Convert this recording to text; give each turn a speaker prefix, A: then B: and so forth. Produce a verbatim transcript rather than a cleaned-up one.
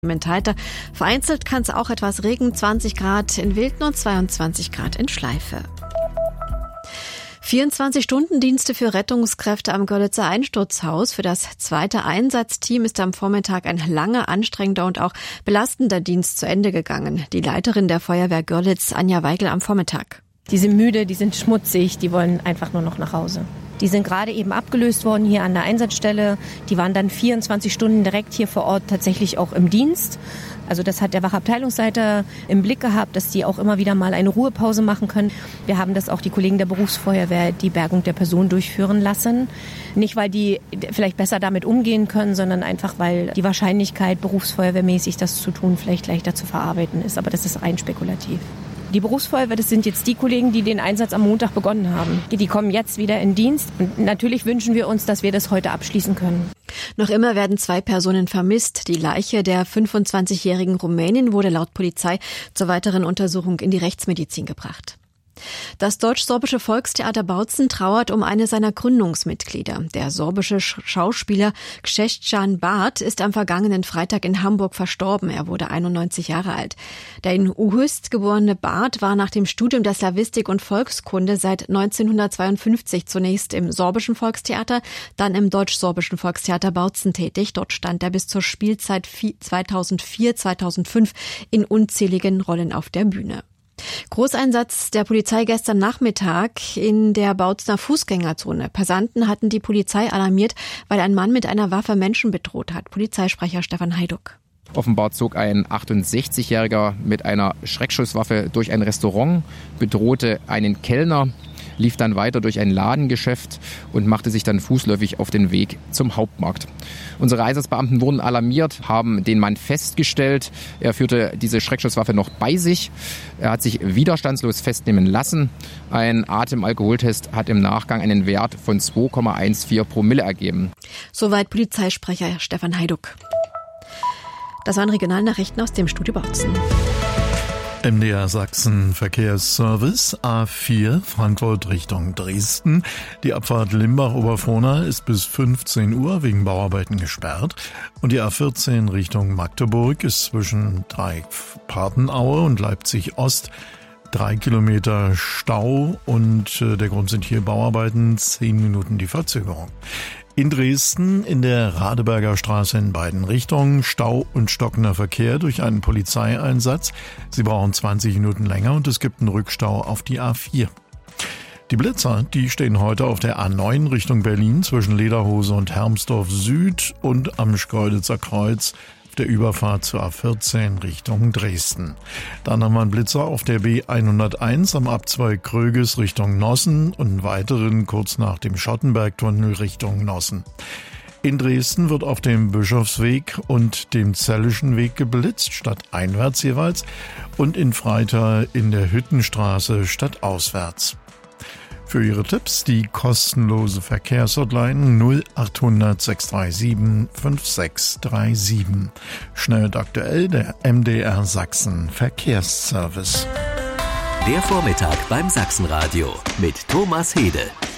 A: Heiter. Vereinzelt kann es auch etwas regnen, zwanzig Grad in Wilden und zweiundzwanzig Grad in Schleife. vierundzwanzig-Stunden-Dienste für Rettungskräfte am Görlitzer Einsturzhaus. Für das zweite Einsatzteam ist am Vormittag ein langer, anstrengender und auch belastender Dienst zu Ende gegangen. Die Leiterin der Feuerwehr Görlitz, Anja Weigel, am Vormittag.
B: Die sind müde, die sind schmutzig, die wollen einfach nur noch nach Hause. Die sind gerade eben abgelöst worden hier an der Einsatzstelle. Die waren dann vierundzwanzig Stunden direkt hier vor Ort tatsächlich auch im Dienst. Also das hat der Wachabteilungsleiter im Blick gehabt, dass die auch immer wieder mal eine Ruhepause machen können. Wir haben das auch die Kollegen der Berufsfeuerwehr, die Bergung der Person durchführen lassen. Nicht, weil die vielleicht besser damit umgehen können, sondern einfach, weil die Wahrscheinlichkeit, berufsfeuerwehrmäßig das zu tun, vielleicht leichter zu verarbeiten ist. Aber das ist rein spekulativ. Die Berufsfeuerwehr, das sind jetzt die Kollegen, die den Einsatz am Montag begonnen haben. Die kommen jetzt wieder in Dienst. Und natürlich wünschen wir uns, dass wir das heute abschließen können.
A: Noch immer werden zwei Personen vermisst. Die Leiche der fünfundzwanzigjährigen Rumänin wurde laut Polizei zur weiteren Untersuchung in die Rechtsmedizin gebracht. Das deutsch-sorbische Volkstheater Bautzen trauert um eine seiner Gründungsmitglieder. Der sorbische Schauspieler Krzysztof Barth ist am vergangenen Freitag in Hamburg verstorben. Er wurde einundneunzig Jahre alt. Der in Uhüst geborene Barth war nach dem Studium der Slawistik und Volkskunde seit neunzehnhundertzweiundfünfzig zunächst im sorbischen Volkstheater, dann im deutsch-sorbischen Volkstheater Bautzen tätig. Dort stand er bis zur Spielzeit zweitausendvier zweitausendfünf in unzähligen Rollen auf der Bühne. Großeinsatz der Polizei gestern Nachmittag in der Bautzener Fußgängerzone. Passanten hatten die Polizei alarmiert, weil ein Mann mit einer Waffe Menschen bedroht hat. Polizeisprecher Stefan Heiduck.
C: Offenbar zog ein achtundsechzigjähriger mit einer Schreckschusswaffe durch ein Restaurant, bedrohte einen Kellner, lief dann weiter durch ein Ladengeschäft und machte sich dann fußläufig auf den Weg zum Hauptmarkt. Unsere Einsatzbeamten wurden alarmiert, haben den Mann festgestellt. Er führte diese Schreckschusswaffe noch bei sich. Er hat sich widerstandslos festnehmen lassen. Ein Atemalkoholtest hat im Nachgang einen Wert von zwei Komma vierzehn Promille ergeben.
A: Soweit Polizeisprecher Stefan Heiduck. Das waren Regionalnachrichten aus dem Studio Bautzen.
D: M D R Sachsen Verkehrsservice A vier Frankfurt Richtung Dresden. Die Abfahrt Limbach-Oberfrohna ist bis fünfzehn Uhr wegen Bauarbeiten gesperrt. Und die A vierzehn Richtung Magdeburg ist zwischen Dreieck-Partenaue und Leipzig-Ost drei Kilometer Stau und der Grund sind hier Bauarbeiten, zehn Minuten die Verzögerung. In Dresden in der Radeberger Straße in beiden Richtungen Stau und stockender Verkehr durch einen Polizeieinsatz. Sie brauchen zwanzig Minuten länger und es gibt einen Rückstau auf die A vier. Die Blitzer, die stehen heute auf der A neun Richtung Berlin zwischen Lederhose und Hermsdorf Süd und am Schkeuditzer Kreuz auf der Überfahrt zur A vierzehn Richtung Dresden. Dann haben wir einen Blitzer auf der B hunderteins am Abzweig Kröges Richtung Nossen und einen weiteren kurz nach dem Schottenbergtunnel Richtung Nossen. In Dresden wird auf dem Bischofsweg und dem Zellischen Weg geblitzt, stadteinwärts jeweils, und in Freitag in der Hüttenstraße stadtauswärts. Für Ihre Tipps die kostenlose Verkehrshotline null achthundert sechs drei sieben fünf sechs drei sieben. Schnell und aktuell der M D R Sachsen Verkehrsservice.
E: Der Vormittag beim Sachsenradio mit Thomas Hede.